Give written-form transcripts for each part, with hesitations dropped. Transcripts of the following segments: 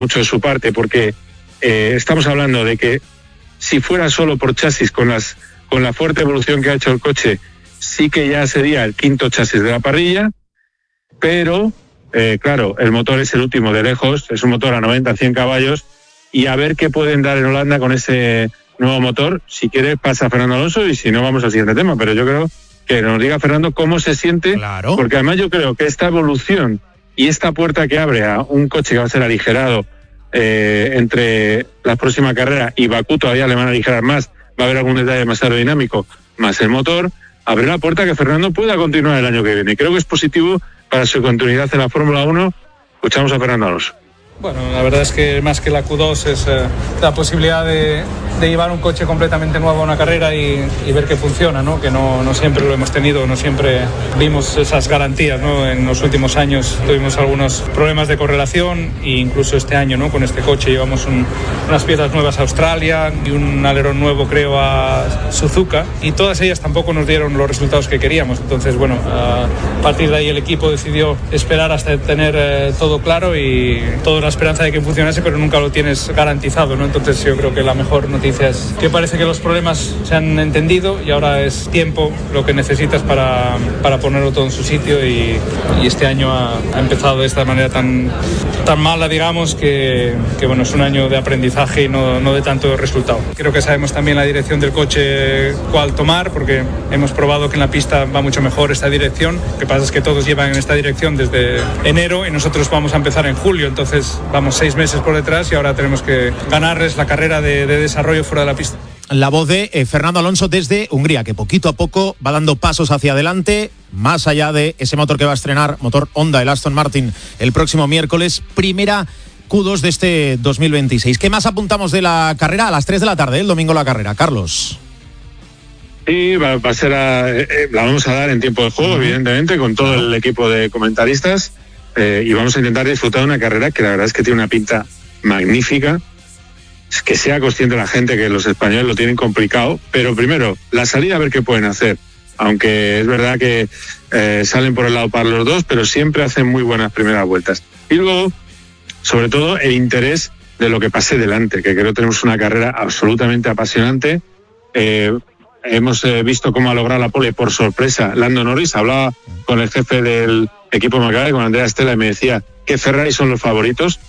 mucho de su parte, porque estamos hablando de que si fuera solo por chasis, con la fuerte evolución que ha hecho el coche, sí que ya sería el quinto chasis de la parrilla, pero claro, el motor es el último de lejos, es un motor a 90-100 caballos, y a ver qué pueden dar en Holanda con ese nuevo motor. Si quiere pasa Fernando Alonso y si no vamos al siguiente tema, pero yo creo que nos diga Fernando cómo se siente, claro. Porque además yo creo que esta evolución y esta puerta que abre a un coche que va a ser aligerado entre la próxima carrera y Bakú todavía le van a aligerar más, va a haber algún detalle más aerodinámico, más el motor, abre la puerta que Fernando pueda continuar el año que viene. Creo que es positivo para su continuidad en la Fórmula 1. Escuchamos a Fernando Alonso. Bueno, la verdad es que más que la Q2 es la posibilidad de llevar un coche completamente nuevo a una carrera y ver que funciona, ¿no? Que no siempre lo hemos tenido, no siempre vimos esas garantías, ¿no? En los últimos años tuvimos algunos problemas de correlación e incluso este año, ¿no? Con este coche llevamos unas piezas nuevas a Australia y un alerón nuevo, creo, a Suzuka, y todas ellas tampoco nos dieron los resultados que queríamos. Entonces, bueno, a partir de ahí el equipo decidió esperar hasta tener todo claro y toda la esperanza de que funcionase, pero nunca lo tienes garantizado, ¿no? Entonces yo creo que la mejor noticia es que parece que los problemas se han entendido y ahora es tiempo lo que necesitas para ponerlo todo en su sitio, y este año ha empezado de esta manera tan mala, digamos, que bueno, es un año de aprendizaje y no de tanto resultado. Creo que sabemos también la dirección del coche cuál tomar, porque hemos probado que en la pista va mucho mejor esta dirección. Lo que pasa es que todos llevan en esta dirección desde enero y nosotros vamos a empezar en julio, entonces vamos 6 meses por detrás y ahora tenemos que ganarles la carrera de desarrollo fuera de la pista. La voz de Fernando Alonso desde Hungría, que poquito a poco va dando pasos hacia adelante, más allá de ese motor que va a estrenar, motor Honda, el Aston Martin, el próximo miércoles, primera Q2 de este 2026. ¿Qué más apuntamos de la carrera? A las 3 de la tarde, el domingo la carrera. Carlos. Sí, va a ser la vamos a dar en tiempo de juego, evidentemente, con todo el equipo de comentaristas, y vamos a intentar disfrutar de una carrera que la verdad es que tiene una pinta magnífica. Es que sea consciente la gente que los españoles lo tienen complicado, pero primero, la salida a ver qué pueden hacer, aunque es verdad que salen por el lado para los dos, pero siempre hacen muy buenas primeras vueltas. Y luego, sobre todo, el interés de lo que pase delante, que creo que tenemos una carrera absolutamente apasionante. Hemos visto cómo ha logrado la pole por sorpresa Lando Norris. Hablaba con el jefe del equipo McLaren, con Andrea Stella, y me decía que Ferrari son los favoritos.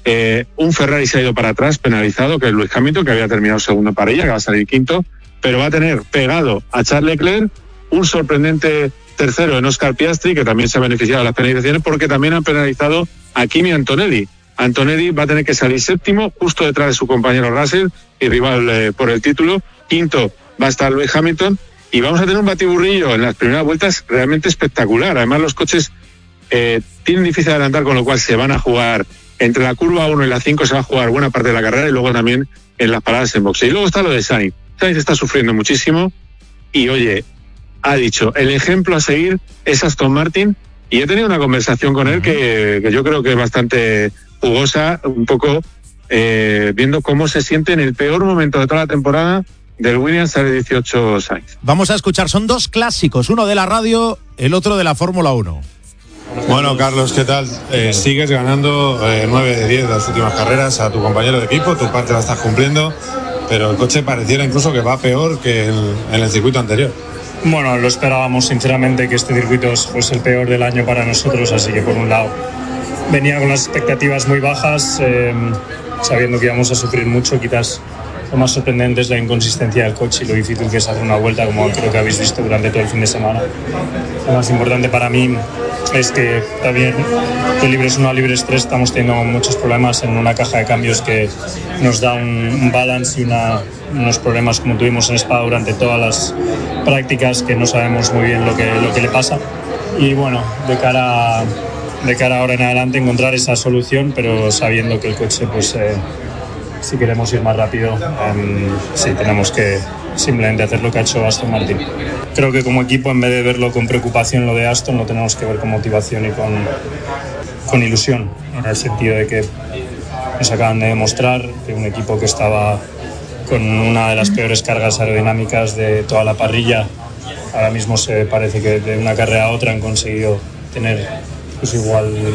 Un Ferrari se ha ido para atrás, penalizado, que es Lewis Hamilton, que había terminado segundo para ella, que va a salir quinto, pero va a tener pegado a Charles Leclerc un sorprendente tercero en Oscar Piastri, que también se ha beneficiado de las penalizaciones, porque también han penalizado a Kimi Antonelli. Antonelli va a tener que salir séptimo, justo detrás de su compañero Russell y rival por el título. Quinto va a estar Lewis Hamilton, y vamos a tener un batiburrillo en las primeras vueltas realmente espectacular. Además, los coches tienen difícil adelantar, con lo cual se van a jugar entre la curva 1 y la 5, se va a jugar buena parte de la carrera, y luego también en las paradas en boxe. Y luego está lo de Sainz. Sainz está sufriendo muchísimo y, oye, ha dicho, el ejemplo a seguir es Aston Martin, y he tenido una conversación con él que yo creo que es bastante jugosa, un poco viendo cómo se siente en el peor momento de toda la temporada del Williams R18 Sainz. Vamos a escuchar, son dos clásicos, uno de la radio, el otro de la Fórmula 1. Bueno, Carlos, ¿qué tal? Sigues ganando 9 de 10 de las últimas carreras a tu compañero de equipo, tu parte la estás cumpliendo, pero el coche pareciera incluso que va peor que en el circuito anterior. Bueno, lo esperábamos sinceramente, que este circuito fuese el peor del año para nosotros, así que por un lado venía con las expectativas muy bajas, sabiendo que íbamos a sufrir mucho. Quizás lo más sorprendente es la inconsistencia del coche y lo difícil que es hacer una vuelta, como creo que habéis visto durante todo el fin de semana. Lo más importante para mí es que también de libres 1 a libres 3 estamos teniendo muchos problemas en una caja de cambios que nos da un balance y unos problemas como tuvimos en Spa durante todas las prácticas, que no sabemos muy bien lo que le pasa. Y bueno, de cara ahora en adelante encontrar esa solución, pero sabiendo que el coche, pues si queremos ir más rápido, sí tenemos que simplemente hacer lo que ha hecho Aston Martin. Creo que como equipo, en vez de verlo con preocupación lo de Aston, lo tenemos que ver con motivación y con ilusión, en el sentido de que nos acaban de demostrar que un equipo que estaba con una de las peores cargas aerodinámicas de toda la parrilla, ahora mismo se parece que de una carrera a otra han conseguido tener pues igual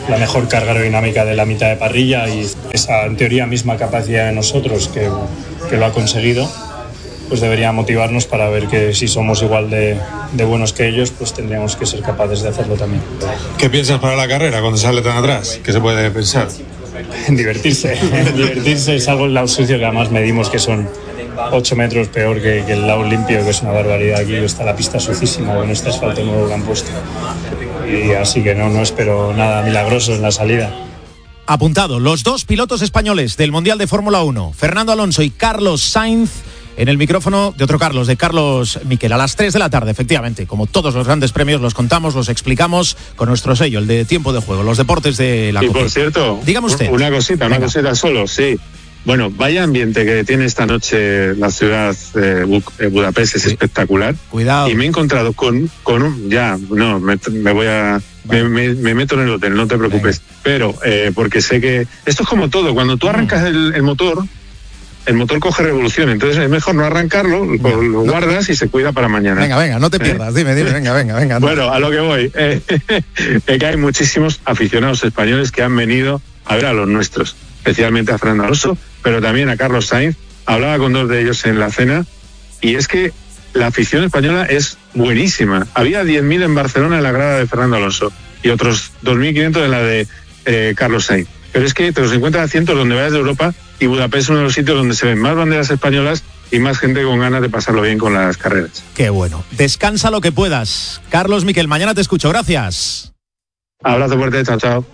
la mejor carga aerodinámica de la mitad de parrilla y esa, en teoría, misma capacidad de nosotros que lo ha conseguido, pues debería motivarnos para ver que si somos igual de buenos que ellos, pues tendríamos que ser capaces de hacerlo también. ¿Qué piensas para la carrera cuando sale tan atrás? ¿Qué se puede pensar? Divertirse. Divertirse es algo en lado sucio que además medimos que son 8 metros peor que el lado limpio, que es una barbaridad. Aquí está la pista sucísima con este asfalto nuevo que han puesto. Y así que no espero nada milagroso en la salida. Apuntado, los dos pilotos españoles del Mundial de Fórmula 1, Fernando Alonso y Carlos Sainz, en el micrófono de otro Carlos, de Carlos Miquel, a las 3 de la tarde, efectivamente. Como todos los grandes premios, los contamos, los explicamos con nuestro sello, el de Tiempo de Juego, los deportes de la COPE. Y por cierto, dígame usted. Una cosita solo, sí. Bueno, vaya ambiente que tiene esta noche la ciudad de Budapest, es espectacular. Cuidado. Y me he encontrado con un... Ya, no, me meto en el hotel, no te preocupes. Venga. Pero, porque sé que... Esto es como todo, cuando tú arrancas el motor coge revolución, entonces es mejor no arrancarlo, lo guardas y se cuida para mañana. Venga, no te pierdas, dime, venga. Bueno, a lo que voy, que hay muchísimos aficionados españoles que han venido a ver a los nuestros, especialmente a Fernando Alonso, pero también a Carlos Sainz. Hablaba con dos de ellos en la cena, y es que la afición española es buenísima. Había 10.000 en Barcelona en la grada de Fernando Alonso, y otros 2.500 en la de Carlos Sainz. Pero es que te los encuentras a cientos donde vayas de Europa, y Budapest es uno de los sitios donde se ven más banderas españolas y más gente con ganas de pasarlo bien con las carreras. Qué bueno. Descansa lo que puedas. Carlos Miquel, mañana te escucho. Gracias. Abrazo fuerte, chao.